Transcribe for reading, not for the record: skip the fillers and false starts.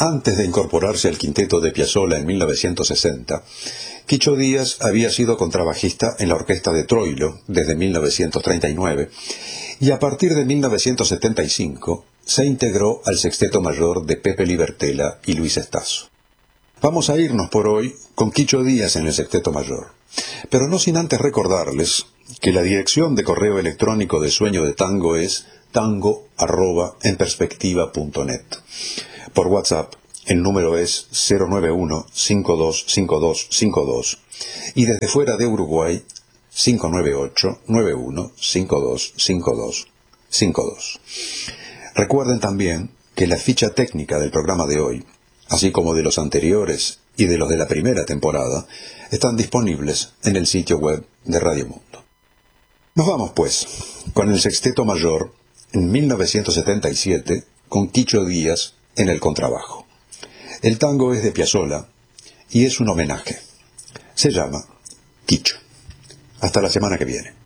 Antes de incorporarse al quinteto de Piazzolla en 1960, Quicho Díaz había sido contrabajista en la orquesta de Troilo desde 1939 y a partir de 1975 se integró al sexteto mayor de Pepe Libertela y Luis Estazo. Vamos a irnos por hoy con Quicho Díaz en el sexteto mayor, pero no sin antes recordarles que la dirección de correo electrónico de Sueño de Tango es tango@enperspectiva.net. Por WhatsApp, el número es 091-525252 y desde fuera de Uruguay, 598-91525252. Recuerden también que la ficha técnica del programa de hoy, así como de los anteriores y de los de la primera temporada, están disponibles en el sitio web de Radio Mundo. Nos vamos, pues, con el sexteto mayor en 1977 con Quicho Díaz en el contrabajo. El tango es de Piazzolla y es un homenaje. Se llama Quicho. Hasta la semana que viene.